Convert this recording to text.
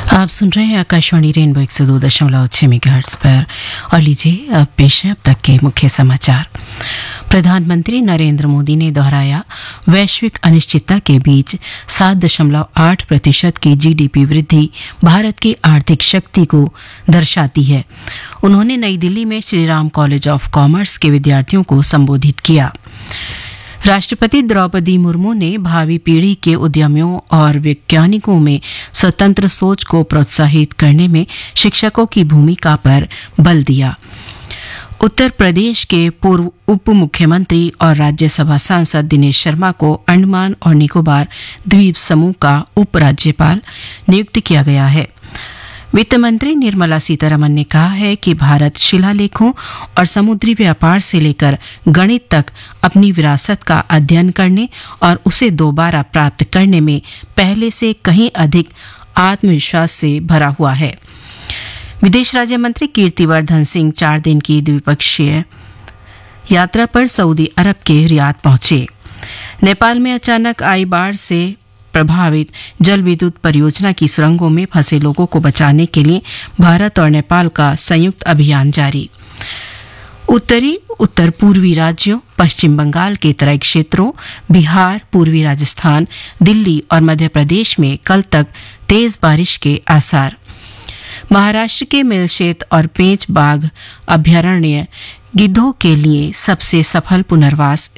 आप सुन रहे हैं आकाशवाणी रेनबो 102.6 मेगाहर्ट्ज पर। और लीजिए अब पेश है अब तक के मुख्य समाचार। प्रधानमंत्री नरेंद्र मोदी ने दोहराया, वैश्विक अनिश्चितता के बीच 7.8% की जीडीपी वृद्धि भारत की आर्थिक शक्ति को दर्शाती है। उन्होंने नई दिल्ली में श्रीराम कॉलेज ऑफ कॉमर्स के विद्यार्थियों को संबोधित किया। राष्ट्रपति द्रौपदी मुर्मू ने भावी पीढ़ी के उद्यमियों और वैज्ञानिकों में स्वतंत्र सोच को प्रोत्साहित करने में शिक्षकों की भूमिका पर बल दिया। उत्तर प्रदेश के पूर्व उप मुख्यमंत्री और राज्यसभा सांसद दिनेश शर्मा को अंडमान और निकोबार द्वीप समूह का उपराज्यपाल नियुक्त किया गया है। वित्त मंत्री निर्मला सीतारमण ने कहा है कि भारत शिलालेखों और समुद्री व्यापार से लेकर गणित तक अपनी विरासत का अध्ययन करने और उसे दोबारा प्राप्त करने में पहले से कहीं अधिक आत्मविश्वास से भरा हुआ है। विदेश राज्य मंत्री कीर्तिवर्धन सिंह 4 दिन की द्विपक्षीय यात्रा पर सऊदी अरब के रियाद पहुंचे। नेपाल में अचानक आई बाढ़ से प्रभावित जल विद्युत परियोजना की सुरंगों में फंसे लोगों को बचाने के लिए भारत और नेपाल का संयुक्त अभियान जारी। उत्तर पूर्वी राज्यों, पश्चिम बंगाल के तराई क्षेत्रों, बिहार, पूर्वी राजस्थान, दिल्ली और मध्य प्रदेश में कल तक तेज बारिश के आसार। महाराष्ट्र के मेलशेत और पेंच बाघ अभ्यारण्य गिद्धों के लिए सबसे सफल पुनर्वास